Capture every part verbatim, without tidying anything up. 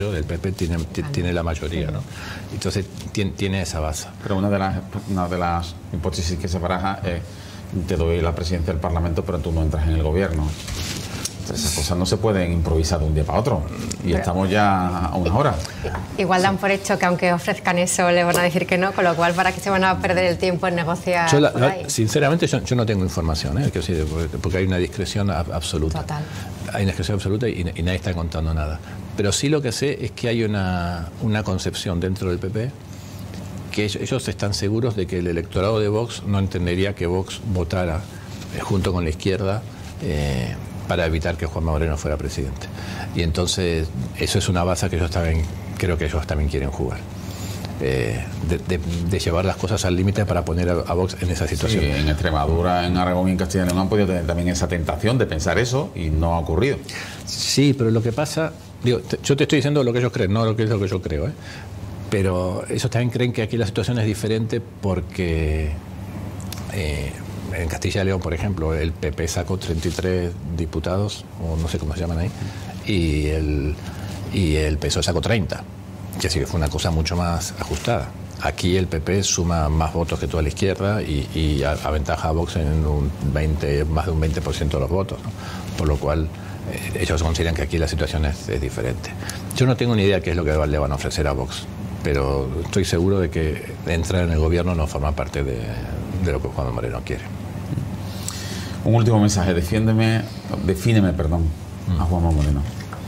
del P P tiene, tiene la mayoría, ¿no? Entonces tiene, tiene esa base. Pero una de las una de las hipótesis que se baraja es: te doy la presidencia del Parlamento, pero tú no entras en el gobierno. Entonces, esas cosas no se pueden improvisar de un día para otro. Y pero, estamos ya a unas horas. Igual dan por hecho que aunque ofrezcan eso le van a decir que no, con lo cual para que se van a perder el tiempo en negociar. Yo la, la, sinceramente yo, yo no tengo información, ¿eh? Que sí, porque hay una discreción absoluta. Total. Hay una discreción absoluta y, y nadie está contando nada. Pero sí lo que sé es que hay una, una concepción dentro del P P que ellos, ellos están seguros de que el electorado de Vox no entendería que Vox votara eh, junto con la izquierda eh, para evitar que Juanma Moreno fuera presidente. Y entonces eso es una base que ellos también, creo que ellos también quieren jugar. Eh, de, de, de llevar las cosas al límite para poner a, a Vox en esa situación. Sí, en Extremadura, en Aragón y en Castilla y León han podido tener también esa tentación de pensar eso y no ha ocurrido. Sí, pero lo que pasa, digo, te, yo te estoy diciendo lo que ellos creen, no lo que es lo que yo creo, ¿eh? Pero ellos también creen que aquí la situación es diferente porque eh, en Castilla y León, por ejemplo, el P P sacó treinta y tres diputados, o no sé cómo se llaman ahí, y el, y el P S O E sacó treinta. Que sí que fue una cosa mucho más ajustada. Aquí el P P suma más votos que toda la izquierda y, y aventaja a Vox en un veinte, más de un veinte por ciento de los votos, ¿no? Por lo cual eh, ellos consideran que aquí la situación es, es diferente. Yo no tengo ni idea qué es lo que le van a ofrecer a Vox, pero estoy seguro de que entrar en el gobierno no forma parte de, de lo que Juan Moreno quiere. Un último mensaje: defiéndeme, defíneme, perdón, a Juanma Moreno.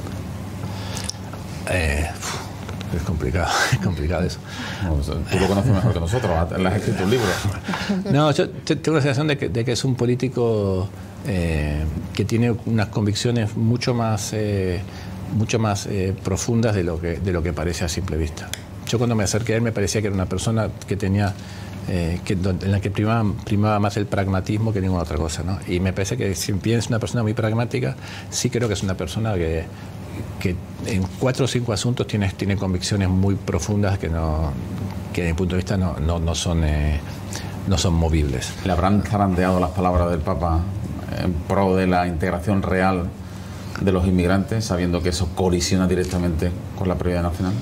Eh, Es complicado, es complicado eso. No, tú lo conoces mejor que nosotros, le has escrito un libro. No, yo tengo la sensación de que, de que es un político eh, que tiene unas convicciones mucho más, eh, mucho más eh, profundas de lo, que, de lo que parece a simple vista. Yo cuando me acerqué a él me parecía que era una persona que tenía, eh, que, en la que primaba, primaba más el pragmatismo que ninguna otra cosa, ¿no? Y me parece que si bien es una persona muy pragmática, sí creo que es una persona que que en cuatro o cinco asuntos tiene, tiene convicciones muy profundas que no que desde mi punto de vista no, no, no son eh, no son movibles. ¿Le habrán zarandeado las palabras del Papa en pro de la integración real de los inmigrantes, sabiendo que eso colisiona directamente con la prioridad nacional?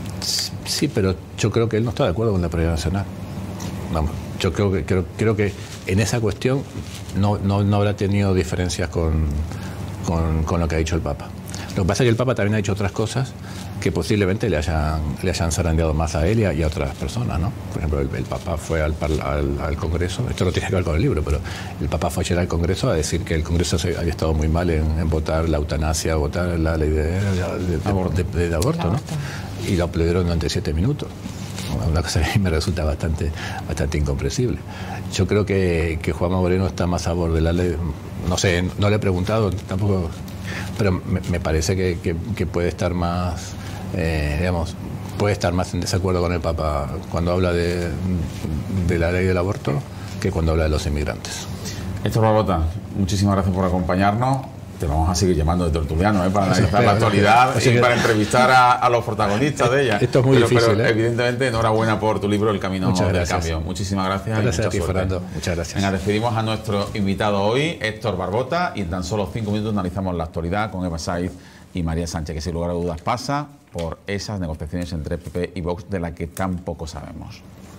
Sí, pero yo creo que él no está de acuerdo con la prioridad nacional. Vamos, yo creo que creo, creo que en esa cuestión no, no, no habrá tenido diferencias con, con, con lo que ha dicho el Papa. Lo que pasa es que el Papa también ha dicho otras cosas que posiblemente le hayan, le hayan zarandeado más a él y a, y a otras personas, ¿no? Por ejemplo, el, el Papa fue al, al, al Congreso, esto no tiene que ver con el libro, pero el Papa fue ayer al Congreso a decir que el Congreso se, había estado muy mal en, en votar la eutanasia, votar la ley de, de, de, de, de, de aborto, ¿no? Y lo aplaudieron durante siete minutos. Una cosa que a mí me resulta bastante, bastante incomprensible. Yo creo que, que Juanma Moreno está más a favor de la ley, no sé, no le he preguntado tampoco, pero me, me parece que, que, que puede estar más, eh, digamos, puede estar más en desacuerdo con el Papa cuando habla de, de la ley del aborto que cuando habla de los inmigrantes. Héctor Barbota, muchísimas gracias por acompañarnos. Te vamos a seguir llamando de tertuliano, ¿eh? Para analizar la actualidad y para entrevistar a, a los protagonistas de ella. Esto es muy pero, difícil, pero ¿eh? Evidentemente, enhorabuena por tu libro El Camino del Cambio. Muchísimas gracias. Gracias y a ti, Fernando. Muchas gracias. Venga, despedimos a nuestro invitado hoy, Héctor Barbota, y en tan solo cinco minutos analizamos la actualidad con Eva Saiz y María Sánchez, que sin lugar a dudas pasa por esas negociaciones entre P P y Vox de las que tan poco sabemos.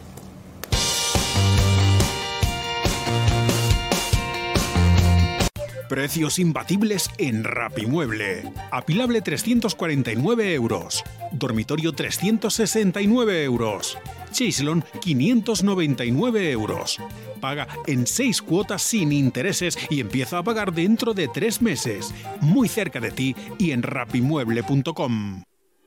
Precios imbatibles en Rapimueble. Apilable trescientos cuarenta y nueve euros. Dormitorio trescientos sesenta y nueve euros. Chaiselón quinientos noventa y nueve euros. Paga en seis cuotas sin intereses y empieza a pagar dentro de tres meses. Muy cerca de ti y en rapimueble punto com.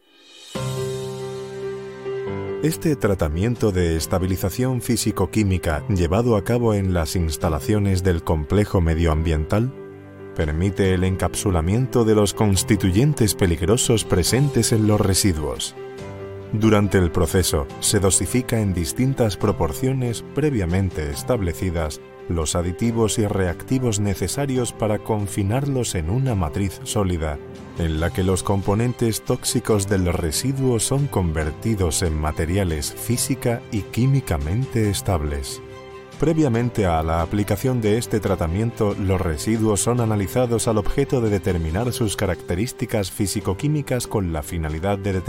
Este tratamiento de estabilización físico-química llevado a cabo en las instalaciones del complejo medioambiental permite el encapsulamiento de los constituyentes peligrosos presentes en los residuos. Durante el proceso se dosifica en distintas proporciones previamente establecidas los aditivos y reactivos necesarios para confinarlos en una matriz sólida, en la que los componentes tóxicos del residuo son convertidos en materiales física y químicamente estables. Previamente a la aplicación de este tratamiento, los residuos son analizados al objeto de determinar sus características físico-químicas con la finalidad de determinar